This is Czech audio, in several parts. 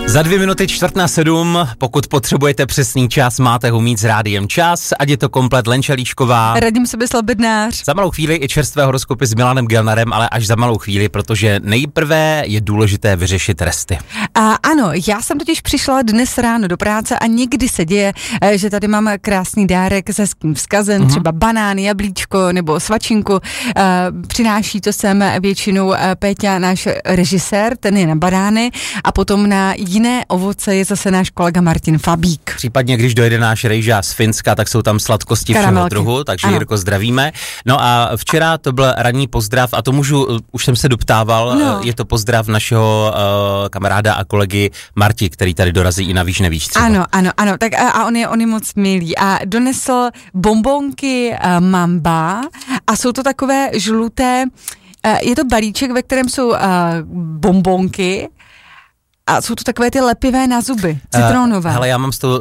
Za 2 minuty 6:45, pokud potřebujete přesný čas, máte ho mít s Rádiem Čas, ať je to komplet Lenča Líšková. Radim Sebesla-Bednář. Za malou chvíli i čerstvé horoskopy s Milanem Gelnarem, ale až za malou chvíli, protože nejprve je důležité vyřešit resty. Ano, já jsem totiž přišla dnes ráno do práce a někdy se děje, že tady mám krásný dárek s hezkým vzkazem, třeba banán, jablíčko nebo svačinku. Přináší to sem většinou Péťa, náš režisér, ten je na banány, a potom na jiné ovoce je zase náš kolega Martin Fabík. Případně, když dojede náš rejža z Finska, tak jsou tam sladkosti všeho druhu, takže ano. Jirko, zdravíme. No a včera to byl ranní pozdrav a to už jsem se doptával, je to pozdrav našeho kamaráda a kolegy Marti, který tady dorazí i na Víš nevíš třeba. Ano, tak a on je moc milý a donesl bonbonky Mamba a jsou to takové žluté, je to balíček, ve kterém jsou bonbonky. A jsou to takové ty lepivé na zuby, citronové. Hele,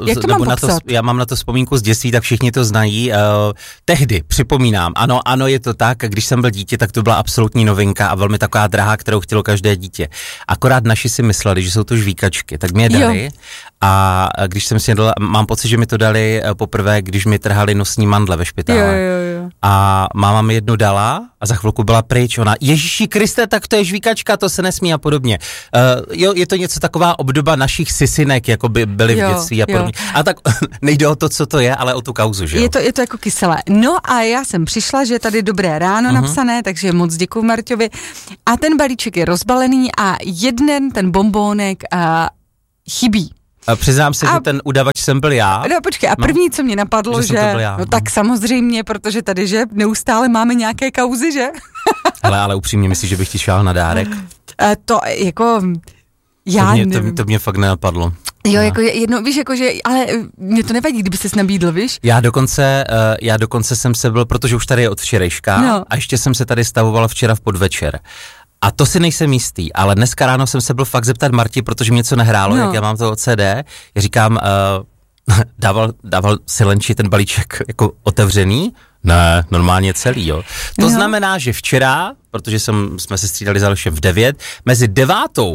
já mám na to vzpomínku z dětství, tak všichni to znají. Tehdy, připomínám, ano, je to tak, když jsem byl dítě, tak to byla absolutní novinka a velmi taková drahá, kterou chtělo každé dítě. Akorát naši si mysleli, že jsou to žvíkačky, tak mi je dali. A když jsem si jedl, mám pocit, že mi to dali poprvé, když mi trhali nosní mandle ve špitále. Jo. A máma mi jednu dala a za chvilku byla pryč. Ona, Ježíši Kriste, tak to je žvíkačka, to se nesmí a podobně. Je to něco taková obdoba našich sisinek, jako by byly v dětství a podobně. A tak nejde o to, co to je, ale o tu kauzu, že jo? Je to jako kyselé. No a já jsem přišla, že je tady dobré ráno napsané, takže moc děkuju Marťovi. A ten balíček je rozbalený a jeden ten bonbónek chybí. Přiznám se, že ten udavač jsem byl já. No počkej, a první, co mě napadlo, že tak samozřejmě, protože tady, že neustále máme nějaké kauzy, že? Ale upřímně myslíš, že bych ti šel na dárek? To jako... To mě fakt nenapadlo. Jo, jako jedno, víš, jakože, ale mě to nevadí, kdyby ses nabídl, víš? Já dokonce jsem se byl, protože už tady je od včerejška a ještě jsem se tady stavoval včera v podvečer. A to si nejsem jistý, ale dneska ráno jsem se byl fakt zeptat Marti, protože mě něco nehrálo, jak já mám to CD. Já říkám, dával si Lenči ten balíček jako otevřený? Ne, normálně celý, jo. To znamená, že včera, protože jsme se střídali za Alešem v 9, mezi 9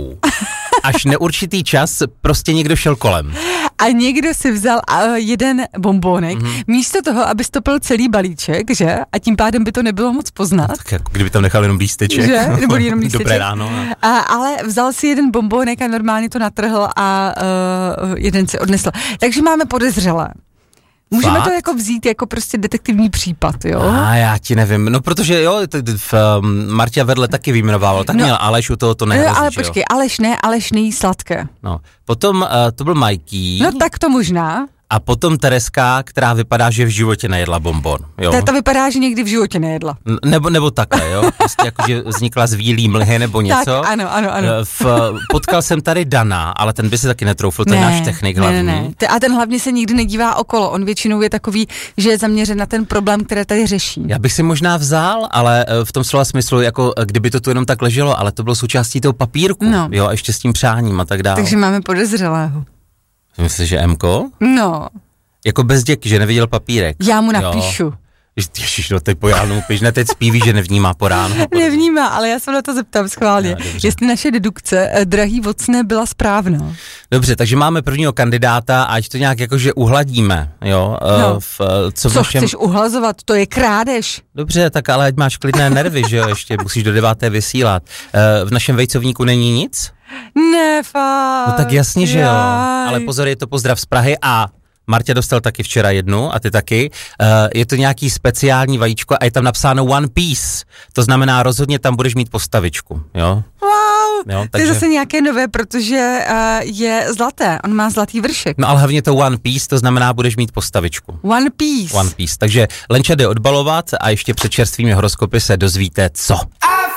až neurčitý čas prostě někdo šel kolem. A někdo si vzal jeden bonbónek, místo toho, aby stopil celý balíček, že? A tím pádem by to nebylo moc poznat. Tak jako kdyby tam nechal jenom lísteček. Že? Nebo jenom lísteček. Dobré ráno. Ale vzal si jeden bonbónek a normálně to natrhl a jeden si odnesl. Takže máme podezřelé. Můžeme to jako vzít jako prostě detektivní případ, jo? Já ti nevím, no protože Martia vedle taky vyjmenovával, tak měl Aleš, u toho to nehrozí, ale počkej, Aleš nejí sladké. No, potom to byl Mikey. No tak to možná. A potom Tereska, která vypadá, že v životě nejedla bonbon, jo? Ta vypadá, že někdy v životě nejedla. Nebo takhle, jo? Prostě jako, že vznikla z výlí mlhy nebo něco. Tak, ano. Potkal jsem tady Dana, ale ten by si taky netroufl, to je náš technik hlavní. Ne. A ten hlavně se nikdy nedívá okolo, on většinou je takový, že je zaměřen na ten problém, který tady řeší. Já bych si možná vzal, ale v tom slova smyslu, jako kdyby to tu jenom tak leželo, ale to bylo součástí toho papírku, jo, a ještě s tím přáním a tak dále. Takže máme podezřelého. Myslíš, že Mko? No. Jako bez děky, že neviděl papírek. Já mu napíšu. Ježiš, no teď po ránu píš, ne teď zpíví, že nevnímá po ránu. Nevnímá, ale já se na to zeptám schválně. Jestli naše dedukce, drahý vocné, byla správná. Dobře, takže máme prvního kandidáta, ať to nějak jakože uhladíme, jo. Chceš uhlazovat, to je krádež. Dobře, tak ale ať máš klidné nervy, že jo, ještě musíš do 9. vysílat. V našem vejcovníku není nic? Ne, fakt. No tak jasně, že jo. Ale pozor, je to pozdrav z Prahy a Martě dostal taky včera jednu a ty taky. Je to nějaký speciální vajíčko a je tam napsáno One Piece. To znamená, rozhodně tam budeš mít postavičku, jo? Wow, jo, to je zase nějaké nové, protože je zlaté, on má zlatý vršek. No ale hlavně to One Piece, to znamená, budeš mít postavičku. One Piece. Takže Lenča jde odbalovat a ještě před čerstvými horoskopy se dozvíte co.